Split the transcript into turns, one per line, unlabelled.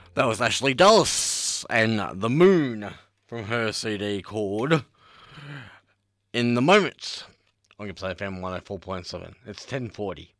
That was Ashley Dulles and The Moon from her CD called In the Moment on Gippsland FM 104.7. It's 10:40.